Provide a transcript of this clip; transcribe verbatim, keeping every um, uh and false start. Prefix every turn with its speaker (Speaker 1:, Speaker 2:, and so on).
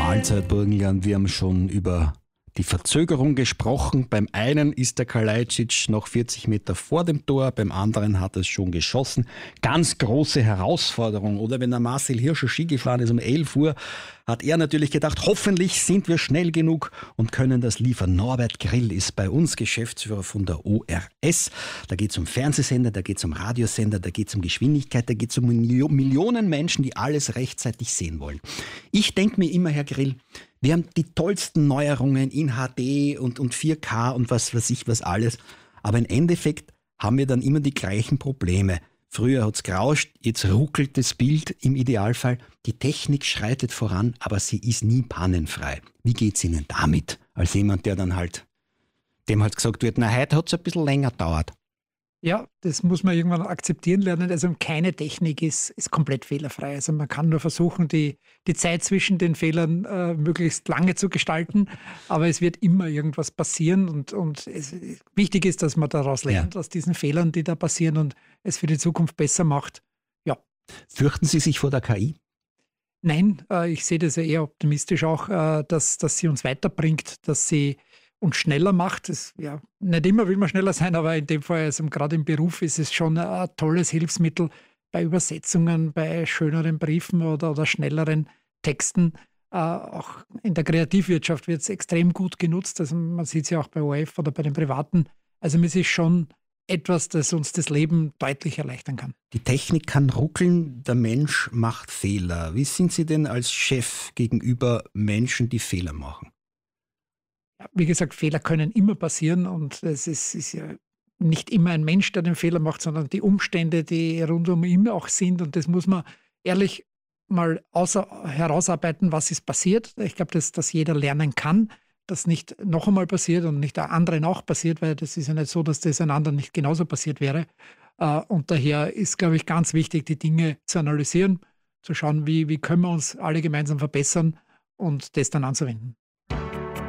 Speaker 1: Mahlzeit, Burgenland. Wir haben schon über die Verzögerung gesprochen. Beim einen ist der Kalajdzic noch vierzig Meter vor dem Tor, beim anderen hat er es schon geschossen. Ganz große Herausforderung. Oder wenn der Marcel Hirscher Ski gefahren ist um elf Uhr, hat er natürlich gedacht, hoffentlich sind wir schnell genug und können das liefern. Norbert Grill ist bei uns Geschäftsführer von der O R S. Da geht es um Fernsehsender, da geht es um Radiosender, da geht es um Geschwindigkeit, da geht es um Millionen Menschen, die alles rechtzeitig sehen wollen. Ich denke mir immer, Herr Grill, wir haben die tollsten Neuerungen in H D und, und vier K und was weiß ich was alles. Aber im Endeffekt haben wir dann immer die gleichen Probleme. Früher hat es gerauscht, jetzt ruckelt das Bild im Idealfall. Die Technik schreitet voran, aber sie ist nie pannenfrei. Wie geht's Ihnen damit? Als jemand, der dann halt, dem halt gesagt wird, na, heute hat es ein bisschen länger gedauert.
Speaker 2: Ja, das muss man irgendwann akzeptieren lernen. Also keine Technik ist, ist komplett fehlerfrei. Also man kann nur versuchen, die, die Zeit zwischen den Fehlern äh, möglichst lange zu gestalten, aber es wird immer irgendwas passieren und, und es, wichtig ist, dass man daraus lernt, ja, aus diesen Fehlern, die da passieren und es für die Zukunft besser macht. Ja.
Speaker 1: Fürchten Sie sich vor der K I?
Speaker 2: Nein, äh, ich sehe das ja eher optimistisch auch, äh, dass, dass sie uns weiterbringt, dass sie und schneller macht. Das, ja, nicht immer will man schneller sein, aber in dem Fall, also gerade im Beruf, ist es schon ein tolles Hilfsmittel bei Übersetzungen, bei schöneren Briefen oder, oder schnelleren Texten. Äh, auch in der Kreativwirtschaft wird es extrem gut genutzt. Also man sieht es ja auch bei O R F oder bei den Privaten. Also es ist schon etwas, das uns das Leben deutlich erleichtern kann.
Speaker 1: Die Technik kann ruckeln, der Mensch macht Fehler. Wie sind Sie denn als Chef gegenüber Menschen, die Fehler machen?
Speaker 2: Wie gesagt, Fehler können immer passieren und es ist, ist ja nicht immer ein Mensch, der den Fehler macht, sondern die Umstände, die rund um ihn auch sind. Und das muss man ehrlich mal außer, herausarbeiten, was ist passiert. Ich glaube, dass, dass jeder lernen kann, dass nicht noch einmal passiert und nicht der anderen auch passiert, weil das ist ja nicht so, dass das ein anderen nicht genauso passiert wäre. Und daher ist, glaube ich, ganz wichtig, die Dinge zu analysieren, zu schauen, wie, wie können wir uns alle gemeinsam verbessern und das dann anzuwenden.